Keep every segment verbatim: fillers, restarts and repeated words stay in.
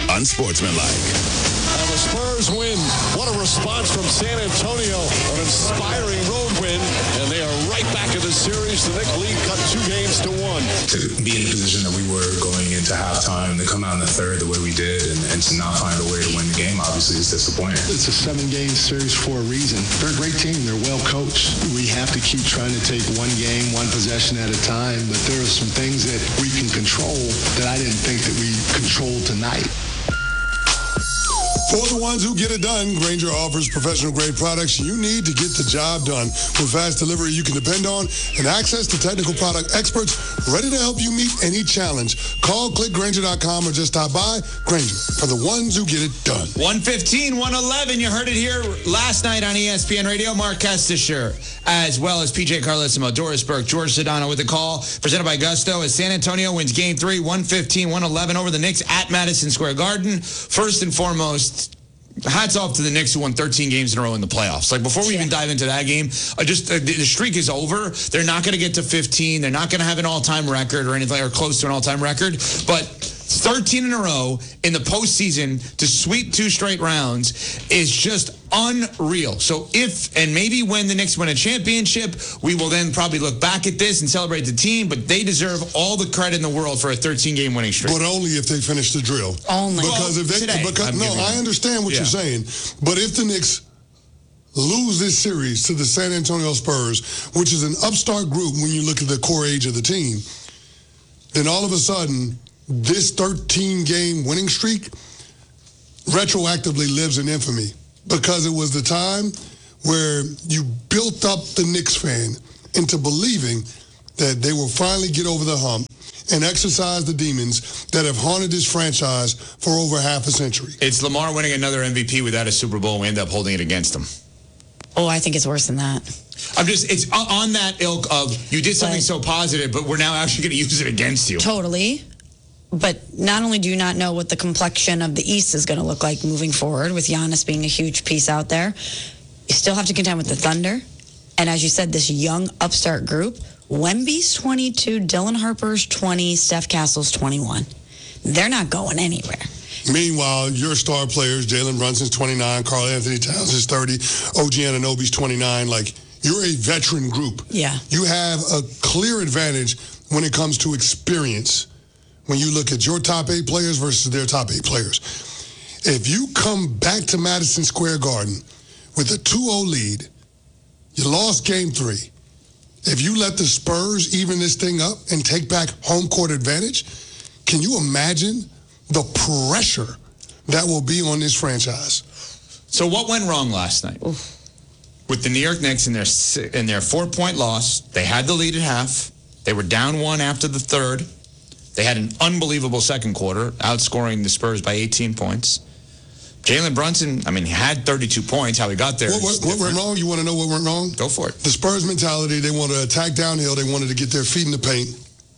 unsportsmanlike. And the Spurs win. What a response from San Antonio. An inspiring road win. And they are right back in the series. The Knicks lead cut two games to one. To be in the position that we were going into halftime, to come out in the third the way we did, and, and to not find a way to win the game, obviously, is disappointing. It's a seven-game series for a reason. They're a great team. They're well coached. We have to keep trying to take one game, one possession at a time. But there are some things that we can control that I didn't think that we controlled tonight. For the ones who get it done, Grainger offers professional-grade products you need to get the job done. With fast delivery you can depend on and access to technical product experts ready to help you meet any challenge. Call, click Grainger dot com, or just stop by. Grainger, for the ones who get it done. one fifteen, one eleven, you heard it here last night on E S P N Radio. Mark Kestisher, as well as P J Carlesimo, Doris Burke, George Sedano with the call, presented by Gusto, as San Antonio wins Game three, one fifteen, one eleven over the Knicks at Madison Square Garden. First and foremost, hats off to the Knicks, who won thirteen games in a row in the playoffs. Like, before we yeah. even dive into that game, I just uh, the, the streak is over. They're not going to get to fifteen. They're not going to have an all-time record or anything, or close to an all-time record. But thirteen in a row in the postseason to sweep two straight rounds is just unreal. So if, and maybe when the Knicks win a championship, we will then probably look back at this and celebrate the team, but they deserve all the credit in the world for a thirteen-game winning streak. But only if they finish the drill. Only. Because well, if they, today, because, no, I understand what yeah. you're saying, but if the Knicks lose this series to the San Antonio Spurs, which is an upstart group when you look at the core age of the team, then all of a sudden, this thirteen-game winning streak retroactively lives in infamy, because it was the time where you built up the Knicks fan into believing that they will finally get over the hump and exercise the demons that have haunted this franchise for over half a century. It's Lamar winning another M V P without a Super Bowl. We end up holding it against him. Oh, I think it's worse than that. I'm just, it's on that ilk of, you did something but, so positive, but we're now actually going to use it against you. Totally. But not only do you not know what the complexion of the East is going to look like moving forward, with Giannis being a huge piece out there, you still have to contend with the Thunder. And as you said, this young upstart group, Wemby's twenty-two, Dylan Harper's twenty, Steph Castle's twenty-one. They're not going anywhere. Meanwhile, your star players, Jalen Brunson's twenty-nine, Karl Anthony Towns is thirty, O G Anunoby's twenty-nine. Like, you're a veteran group. Yeah. You have a clear advantage when it comes to experience. When you look at your top eight players versus their top eight players. If you come back to Madison Square Garden with a two oh lead, you lost game three. If you let the Spurs even this thing up and take back home court advantage, can you imagine the pressure that will be on this franchise? So what went wrong last night? Oof. With the New York Knicks in their, in their four-point loss, they had the lead at half. They were down one after the third. They had an unbelievable second quarter, outscoring the Spurs by eighteen points. Jalen Brunson, I mean, he had thirty-two points. How he got there. What, what, what went wrong? You want to know what went wrong? Go for it. The Spurs mentality, they want to attack downhill. They wanted to get their feet in the paint,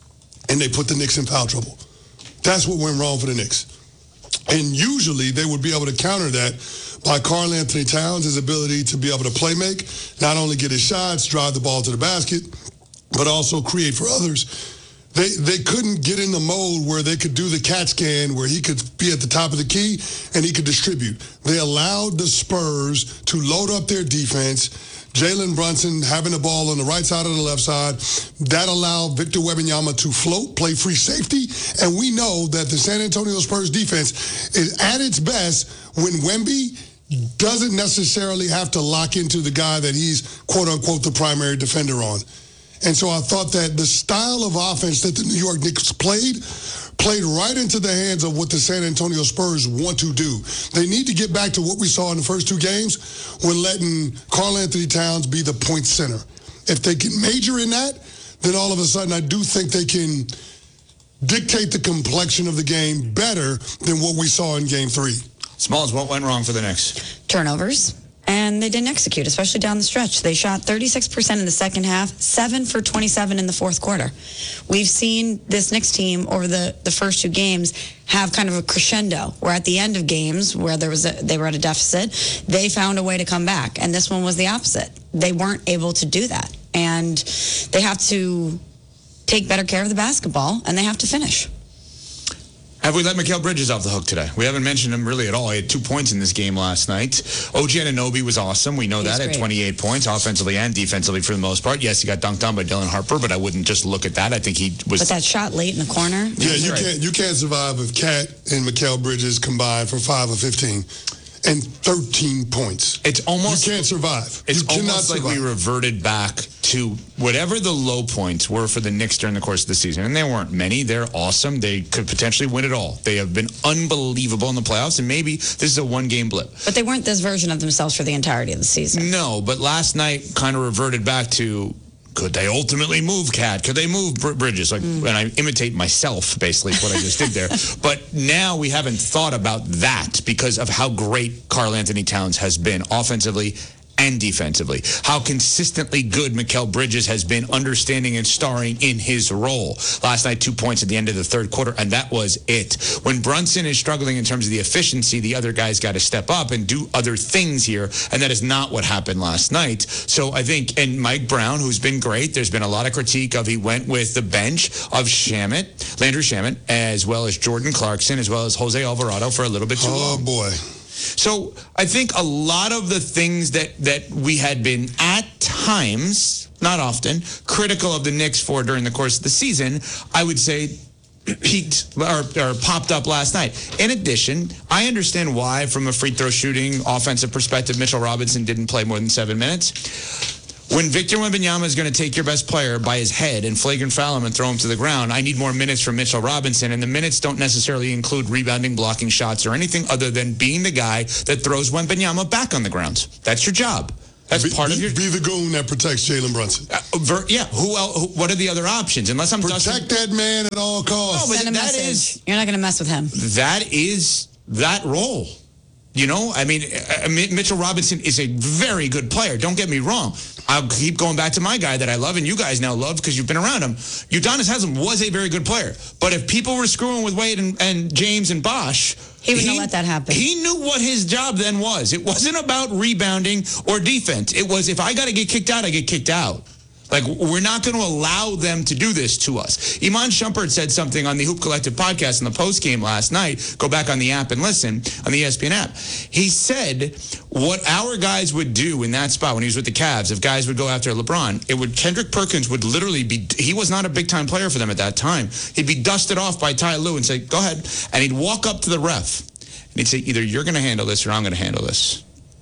and they put the Knicks in foul trouble. That's what went wrong for the Knicks. And usually they would be able to counter that by Karl Anthony Towns, his ability to be able to play make, not only get his shots, drive the ball to the basket, but also create for others. They they couldn't get in the mode where they could do the cat scan, where he could be at the top of the key and he could distribute. They allowed the Spurs to load up their defense. Jalen Brunson having the ball on the right side or the left side. That allowed Victor Wembanyama to float, play free safety. And we know that the San Antonio Spurs defense is at its best when Wemby doesn't necessarily have to lock into the guy that he's, quote-unquote, the primary defender on. And so I thought that the style of offense that the New York Knicks played, played right into the hands of what the San Antonio Spurs want to do. They need to get back to what we saw in the first two games when letting Karl Anthony Towns be the point center. If they can major in that, then all of a sudden I do think they can dictate the complexion of the game better than what we saw in game three. Smalls, what went wrong for the Knicks? Turnovers. And they didn't execute, especially down the stretch. They shot thirty-six percent in the second half, seven for twenty-seven in the fourth quarter. We've seen this Knicks team over the, the first two games have kind of a crescendo, where at the end of games where there was a, they were at a deficit, they found a way to come back. And this one was the opposite. They weren't able to do that. And they have to take better care of the basketball, and they have to finish. Have we let Mikal Bridges off the hook today? We haven't mentioned him really at all. He had two points in this game last night. O G Anunoby was awesome. We know that at twenty-eight points, offensively and defensively for the most part. Yes, he got dunked on by Dylan Harper, but I wouldn't just look at that. I think he was... But that shot late in the corner? Yeah, you right. can't you can't survive if Cat and Mikal Bridges combined for five of fifteen and thirteen points. It's almost... You can't survive. It's you cannot almost like survive. we reverted back to whatever the low points were for the Knicks during the course of the season. And there weren't many. They're awesome. They could potentially win it all. They have been unbelievable in the playoffs, and maybe this is a one-game blip. But they weren't this version of themselves for the entirety of the season. No, but last night kind of reverted back to... Could they ultimately move Cat? Could they move Br- Bridges? Like, mm. And I imitate myself, basically, is what I just did there. But now we haven't thought about that because of how great Karl Anthony Towns has been offensively and defensively. How consistently good Mikal Bridges has been understanding and starring in his role. Last night, two points at the end of the third quarter, and that was it. When Brunson is struggling in terms of the efficiency, the other guys got to step up and do other things here, and that is not what happened last night. So I think, and Mike Brown, who's been great, there's been a lot of critique of he went with the bench of Shamet, Landry Shamet, as well as Jordan Clarkson, as well as Jose Alvarado for a little bit too oh, long. Oh, boy. So I think a lot of the things that, that we had been at times, not often, critical of the Knicks for during the course of the season, I would say peaked or, or popped up last night. In addition, I understand why, from a free throw shooting offensive perspective, Mitchell Robinson didn't play more than seven minutes. When Victor Wembanyama is going to take your best player by his head and flagrant foul him and throw him to the ground, I need more minutes from Mitchell Robinson, and the minutes don't necessarily include rebounding, blocking shots, or anything other than being the guy that throws Wembanyama back on the ground. That's your job. That's be, part be, of your... Be the goon that protects Jalen Brunson. Uh, ver, yeah, who else? Who, what are the other options? Unless I'm Protect Dustin, that man at all costs. No, but Send a that message. is... You're not going to mess with him. That is that role. You know, I mean, uh, Mitchell Robinson is a very good player. Don't get me wrong. I'll keep going back to my guy that I love and you guys now love because you've been around him. Udonis Haslem was a very good player. But if people were screwing with Wade and, and James and Bosh... He wouldn't have let that happen. He knew what his job then was. It wasn't about rebounding or defense. It was, if I got to get kicked out, I get kicked out. Like, we're not going to allow them to do this to us. Iman Shumpert said something on the Hoop Collective podcast in the post game last night. Go back on the app and listen on the E S P N app. He said what our guys would do in that spot when he was with the Cavs, if guys would go after LeBron, it would Kendrick Perkins would literally be, he was not a big time player for them at that time. He'd be dusted off by Ty Lue and say, go ahead. And he'd walk up to the ref and he'd say, either you're going to handle this or I'm going to handle this.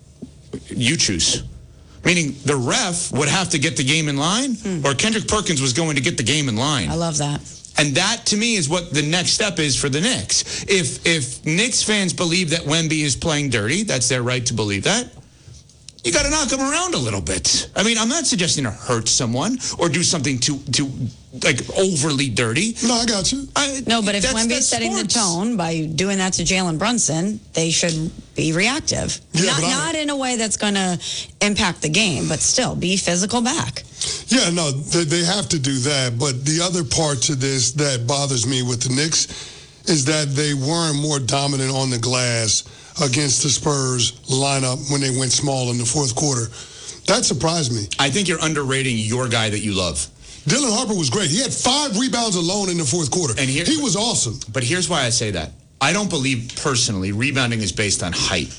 You choose. Meaning the ref would have to get the game in line, mm. or Kendrick Perkins was going to get the game in line. I love that. And that, to me, is what the next step is for the Knicks. If if Knicks fans believe that Wemby is playing dirty, that's their right to believe that, you got to knock him around a little bit. I mean, I'm not suggesting to hurt someone or do something to, to like, overly dirty. No, I got you. I, no, but if that's, Wemby's that's setting sports. the tone by doing that to Jalen Brunson, they should be reactive. Yeah, not, but not in a way that's going to impact the game, but still be physical back. Yeah, no, they, they have to do that. But the other part to this that bothers me with the Knicks is that they weren't more dominant on the glass against the Spurs lineup when they went small in the fourth quarter. That surprised me. I think you're underrating your guy that you love. Dylan Harper was great. He had five rebounds alone in the fourth quarter. And here, he was awesome. But here's why I say that. I don't believe, personally, rebounding is based on height.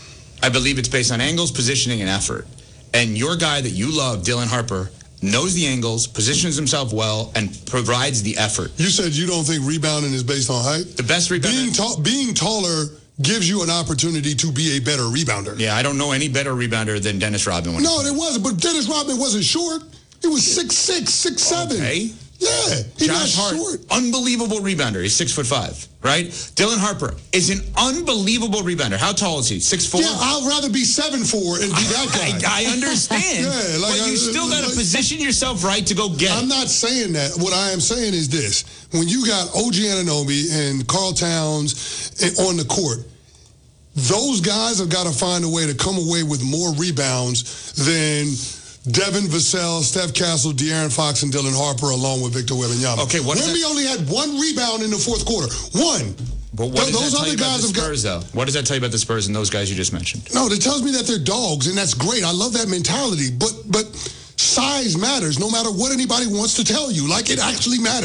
I believe it's based on angles, positioning, and effort. And your guy that you love, Dylan Harper, knows the angles, positions himself well, and provides the effort. You said you don't think rebounding is based on height? The best rebounder... Being, ta- being taller gives you an opportunity to be a better rebounder. Yeah, I don't know any better rebounder than Dennis Rodman. No, there wasn't, but Dennis Rodman wasn't short. He was six six, six seven. Okay. Yeah, he's Josh not Hart, short. Unbelievable rebounder. He's six foot five, right? Dylan Harper is an unbelievable rebounder. How tall is he? Six four? Yeah, I'd rather be seven four and be that guy. I, I understand. yeah, like, but you I, still got to like, position yourself right to go get I'm it. not saying that. What I am saying is this. When you got O G Anunoby and Karl Towns on the court, those guys have got to find a way to come away with more rebounds than Devin Vassell, Steph Castle, De'Aaron Fox, and Dylan Harper, along with Victor Wembanyama. Okay, what Wemby only had one rebound in the fourth quarter. One. But what Th- does those that tell other you about guys the have got. Spurs, though? What does that tell you about the Spurs and those guys you just mentioned? No, it tells me that they're dogs, and that's great. I love that mentality. But but size matters, no matter what anybody wants to tell you. Like, it actually matters.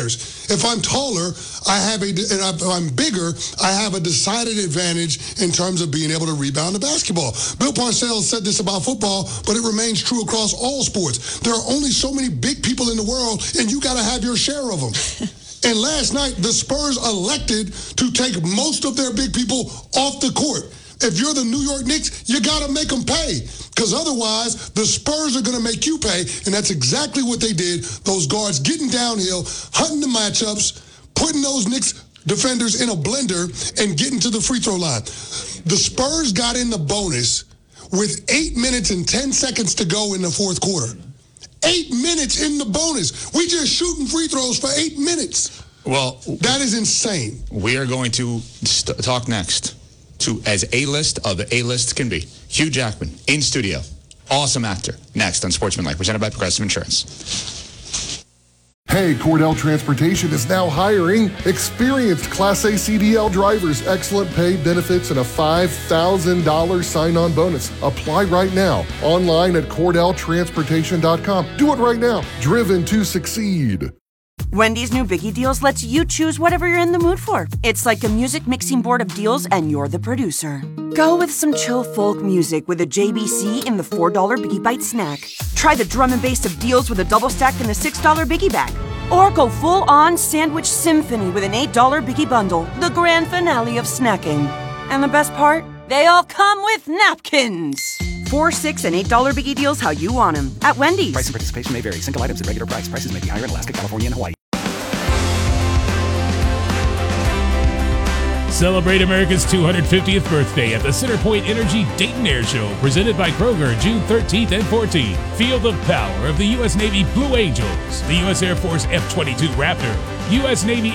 If I'm taller, I have a, and if I'm bigger, I have a decided advantage in terms of being able to rebound the basketball. Bill Parcells said this about football, but it remains true across all sports. There are only so many big people in the world, and you got to have your share of them. And last night, the Spurs elected to take most of their big people off the court. If you're the New York Knicks, you got to make them pay, because otherwise the Spurs are going to make you pay, and that's exactly what they did. Those guards getting downhill, hunting the matchups, putting those Knicks defenders in a blender, and getting to the free throw line. The Spurs got in the bonus with eight minutes and ten seconds to go in the fourth quarter. Eight minutes in the bonus. We just shooting free throws for eight minutes. Well, that is insane. We are going to st- talk next to as A-list of the A-list can be. Hugh Jackman in studio. Awesome actor. Next on Sportsmanlike, presented by Progressive Insurance. Hey, Cordell Transportation is now hiring experienced Class A C D L drivers, excellent pay, benefits, and a five thousand dollars sign-on bonus. Apply right now, online at cordell transportation dot com. Do it right now. Driven to succeed. Wendy's new Biggie Deals lets you choose whatever you're in the mood for. It's like a music mixing board of deals, and you're the producer. Go with some chill folk music with a J B C in the four dollar Biggie Bite snack. Try the drum and bass of deals with a double stack in the six dollar Biggie Bag. Or go full-on sandwich symphony with an eight dollar Biggie Bundle, the grand finale of snacking. And the best part? They all come with napkins. Four, six, and eight dollar Biggie Deals how you want them at Wendy's. Price and participation may vary. Single items at regular price. Prices may be higher in Alaska, California, and Hawaii. Celebrate America's two hundred fiftieth birthday at the Centerpoint Energy Dayton Air Show, presented by Kroger, June thirteenth and fourteenth. Feel the power of the U S Navy Blue Angels, the U S Air Force F twenty-two Raptor, U S Navy